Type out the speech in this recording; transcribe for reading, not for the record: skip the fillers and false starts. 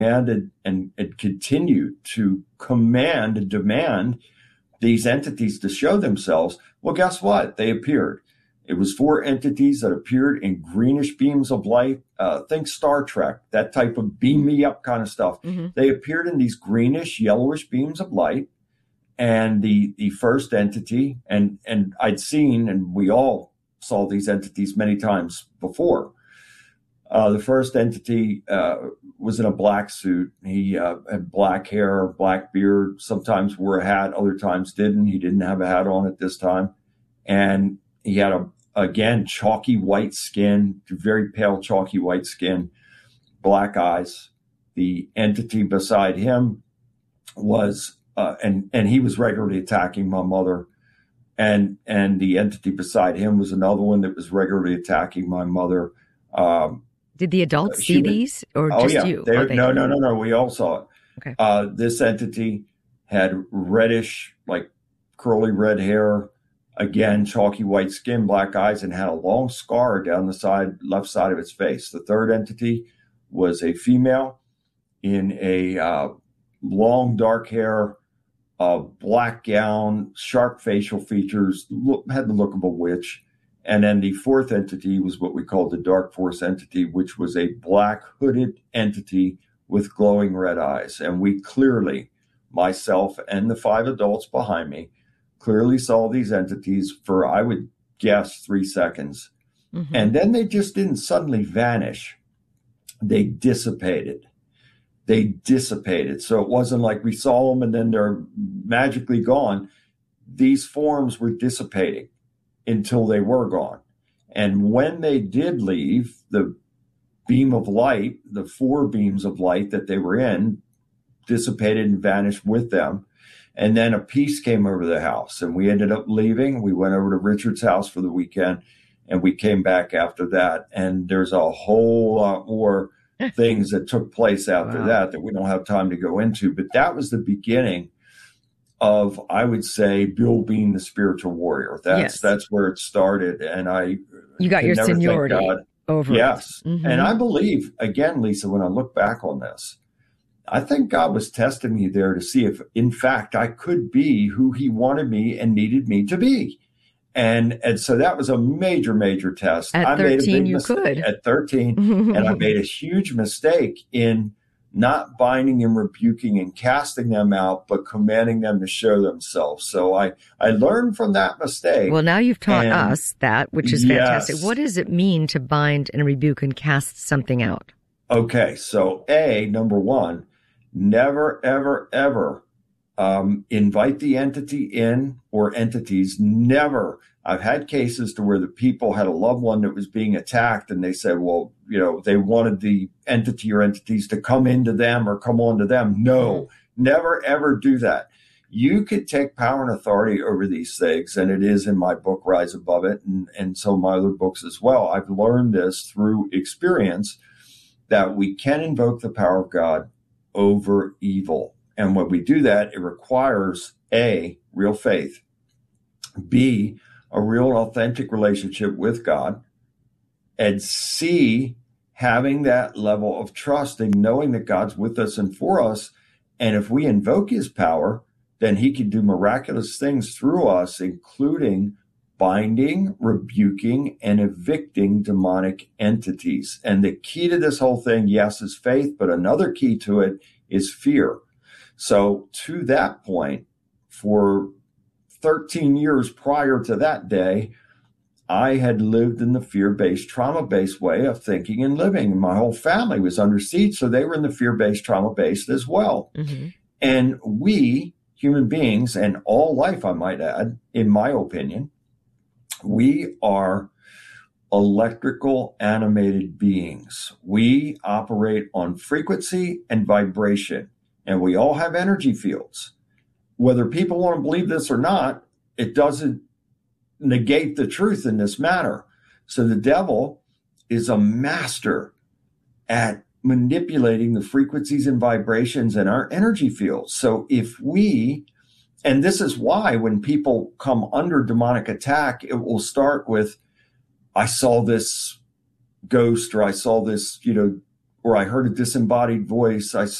and continued to command and demand these entities to show themselves. Well, guess what? They appeared. It was 4 entities that appeared in greenish beams of light. Think Star Trek, that type of beam me up kind of stuff. Mm-hmm. They appeared in these greenish, yellowish beams of light. And the first entity, and I'd seen, and we all saw these entities many times before. The first entity was in a black suit. He had black hair, black beard, sometimes wore a hat, other times didn't. He didn't have a hat on at this time. And he had, again, chalky white skin, very pale, chalky white skin, black eyes. The entity beside him was, and he was regularly attacking my mother. And the entity beside him was another one that was regularly attacking my mother. Did the adults see these, or just you? No. We all saw it. Okay. This entity had reddish, like curly red hair, again, chalky white skin, black eyes, and had a long scar down the left side of its face. The third entity was a female in a long dark hair, black gown, sharp facial features, had the look of a witch. And then the fourth entity was what we called the Dark Force entity, which was a black hooded entity with glowing red eyes. And we clearly, myself and the 5 adults behind me, clearly saw these entities for, I would guess, 3 seconds. Mm-hmm. And then they just didn't suddenly vanish. They dissipated. So it wasn't like we saw them and then they're magically gone. These forms were dissipating until they were gone. And when they did leave, the beam of light, the 4 beams of light that they were in, dissipated and vanished with them. And then a peace came over the house, and we ended up leaving. We went over to Richard's house for the weekend, and we came back after that. And there's a whole lot more things that took place after that we don't have time to go into. But that was the beginning of, I would say, Bill being the spiritual warrior. That's where it started. And you got your seniority over. Yes. Mm-hmm. And I believe, again, Lisa, when I look back on this, I think God was testing me there to see if, in fact, I could be who he wanted me and needed me to be. And so that was a major, major test. At 13, you could. At 13. And I made a huge mistake in not binding and rebuking and casting them out, but commanding them to show themselves. So I learned from that mistake. Well, now you've taught us that, which is fantastic. Yes. What does it mean to bind and rebuke and cast something out? Okay, so number 1, never, ever, ever invite the entity in, or entities. Never. I've had cases to where the people had a loved one that was being attacked, and they said, well, they wanted the entity or entities to come into them or come on to them. No, never, ever do that. You could take power and authority over these things, and it is in my book, Rise Above It, and so my other books as well. I've learned this through experience, that we can invoke the power of God over evil. And when we do that, it requires A, real faith, B, a real and authentic relationship with God, and C, having that level of trust and knowing that God's with us and for us. And if we invoke his power, then he can do miraculous things through us, including binding, rebuking, and evicting demonic entities. And the key to this whole thing, yes, is faith, but another key to it is fear. So to that point, for 13 years prior to that day, I had lived in the fear-based, trauma-based way of thinking and living. My whole family was under siege, so they were in the fear-based, trauma-based as well. Mm-hmm. And we, human beings, and all life, I might add, in my opinion, we are electrical animated beings. We operate on frequency and vibration, and we all have energy fields. Whether people want to believe this or not, it doesn't negate the truth in this matter. So the devil is a master at manipulating the frequencies and vibrations in our energy fields. So if we, and this is why when people come under demonic attack, it will start with, I saw this ghost, or I saw this, or I heard a disembodied voice. I